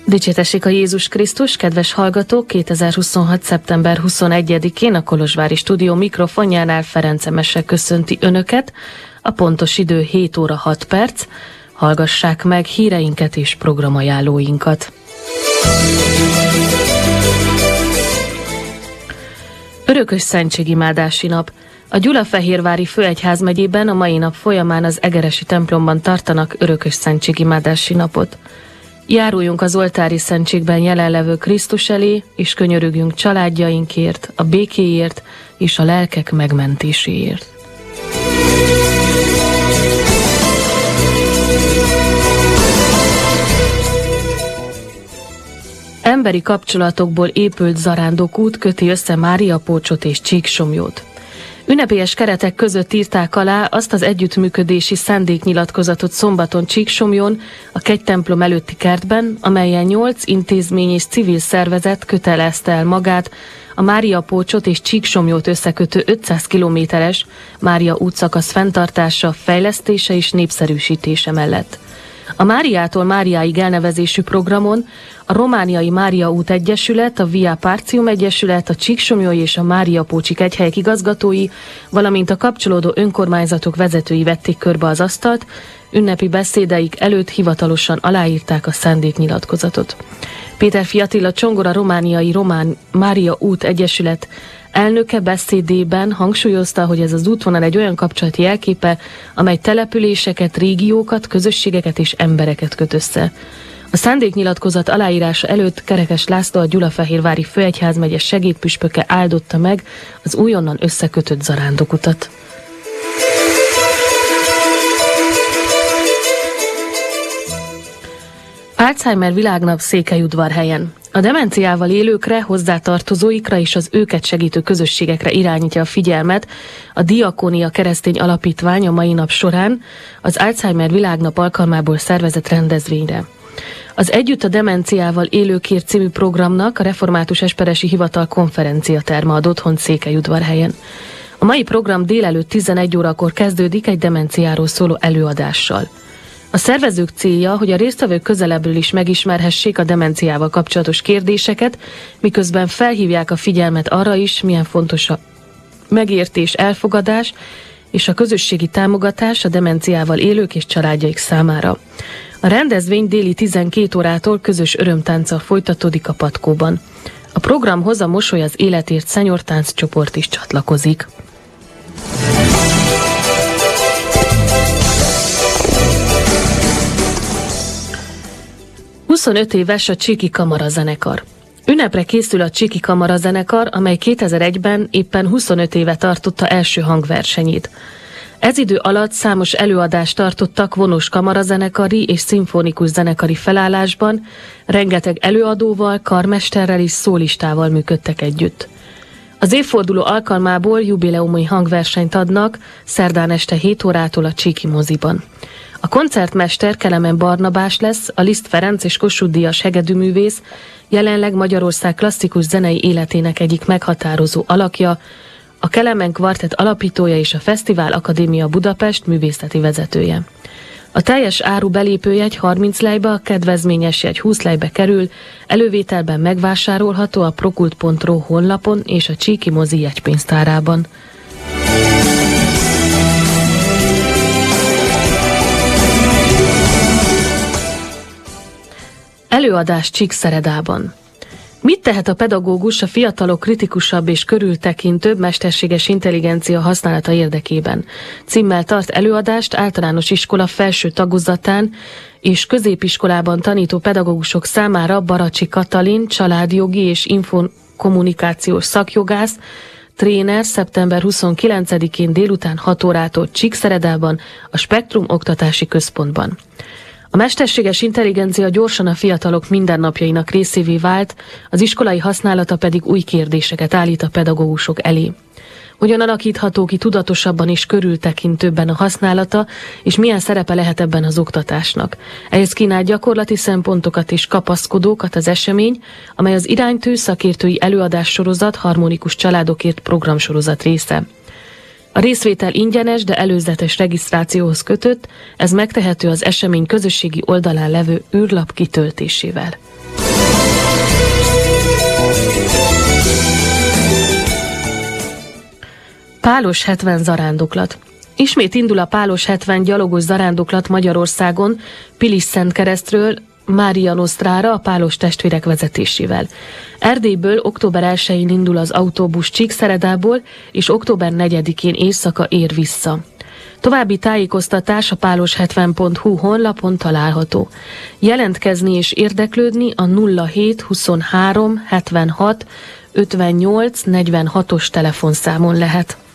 Dicsértessék a Jézus Krisztus, kedves hallgatók! 2026. szeptember 21-én a Kolozsvári Stúdió mikrofonjánál Ferenc Emese köszönti Önöket. A pontos idő 7 óra 6 perc. Hallgassák meg híreinket és programajánlóinkat. Örökös-szentségimádási nap. A Gyulafehérvári Főegyházmegyében a mai nap folyamán az Egeresi templomban tartanak Örökös-szentségimádási napot. Járuljunk az oltári szentségben jelenlevő Krisztus elé, és könyörögjünk családjainkért, a békéért és a lelkek megmentéséért. Emberi kapcsolatokból épült zarándokút köti össze Máriapócsot és Csíksomlyót. Ünnepélyes keretek között írták alá azt az együttműködési szándéknyilatkozatot szombaton Csíksomlyon, a kegytemplom előtti kertben, amelyen 8 intézmény és civil szervezet kötelezte el magát a Máriapócsot és Csíksomlyót összekötő 500 kilométeres Mária útszakasz fenntartása, fejlesztése és népszerűsítése mellett. A Máriától Máriáig elnevezésű programon a Romániai Mária út Egyesület, a Via Partium Egyesület, a Csíksomlyói és a Máriapócsi kegyhelyek igazgatói, valamint a kapcsolódó önkormányzatok vezetői vették körbe az asztalt, ünnepi beszédeik előtt hivatalosan aláírták a szándéknyilatkozatot. Péterfi Attila Csongor, a Romániai Román Mária út Egyesület elnöke beszédében hangsúlyozta, hogy ez az útvonal egy olyan kapcsolati jelképe, amely településeket, régiókat, közösségeket és embereket köt össze. A szándéknyilatkozat aláírása előtt Kerekes László, a Gyulafehérvári Főegyházmegye segédpüspöke áldotta meg az újonnan összekötött zarándokutat. Alzheimer világnap Székelyudvarhelyen. A demenciával élőkre, hozzátartozóikra és az őket segítő közösségekre irányítja a figyelmet a Diakónia Keresztény Alapítvány a mai nap során az Alzheimer világnap alkalmából szervezett rendezvényre. Az Együtt a demenciával élőkért című programnak a Református Esperesi Hivatal konferenciaterme ad otthont Székelyudvarhelyen. A mai program délelőtt 11 órakor kezdődik egy demenciáról szóló előadással. A szervezők célja, hogy a résztvevők közelebbről is megismerhessék a demenciával kapcsolatos kérdéseket, miközben felhívják a figyelmet arra is, milyen fontos a megértés, elfogadás és a közösségi támogatás a demenciával élők és családjaik számára. A rendezvény déli 12 órától közös örömtánccal folytatódik a Patkóban. A programhoz a Mosoly az életért szenyortánc csoport is csatlakozik. ...25 éves a Csíki Kamarazenekar. Ünnepre készül a Csíki Kamarazenekar, amely 2001-ben éppen 25 éve tartotta első hangversenyét. Ez idő alatt számos előadást tartottak vonós kamarazenekari és szimfonikus zenekari felállásban, rengeteg előadóval, karmesterrel és szólistával működtek együtt. Az évforduló alkalmából jubileumi hangversenyt adnak szerdán este 7 órától a Csíki moziban. A koncertmester Kelemen Barnabás lesz, a Liszt Ferenc és Kossuth Díjas hegedűművész, jelenleg Magyarország klasszikus zenei életének egyik meghatározó alakja, a Kelemen Kvartett alapítója és a Fesztivál Akadémia Budapest művészeti vezetője. A teljes áru belépőjegy 30 lejbe, a kedvezményes jegy 20 lejbe kerül, elővételben megvásárolható a prokult.ro honlapon és a Csíki mozi jegypénztárában. Előadás Csíkszeredában. Mit tehet a pedagógus a fiatalok kritikusabb és körültekintőbb mesterséges intelligencia használata érdekében? Címmel tart előadást általános iskola felső tagozatán és középiskolában tanító pedagógusok számára Baracsi Katalin, családjogi és infokommunikációs szakjogász, tréner szeptember 29-én délután 6 órától Csíkszeredában, a Spektrum Oktatási Központban. A mesterséges intelligencia gyorsan a fiatalok mindennapjainak részévé vált, az iskolai használata pedig új kérdéseket állít a pedagógusok elé. Hogyan alakítható ki tudatosabban és körültekintőbben a használata, és milyen szerepe lehet ebben az oktatásnak? Ehhez kínál gyakorlati szempontokat és kapaszkodókat az esemény, amely az iránytű szakértői előadássorozat Harmonikus családokért programsorozat része. A részvétel ingyenes, de előzetes regisztrációhoz kötött, ez megtehető az esemény közösségi oldalán levő űrlap kitöltésével. Pálos 70 zarándoklat. Ismét indul a Pálos 70 gyalogos zarándoklat Magyarországon, Pilis-Szentkeresztről Mária Nostrára a Pálos testvérek vezetésével. Erdélyből október 1-én indul az autóbusz Csíkszeredából, és október 4-én éjszaka ér vissza. További tájékoztatás a pálos70.hu honlapon található. Jelentkezni és érdeklődni a 07 23 76 58 46-os telefonszámon lehet.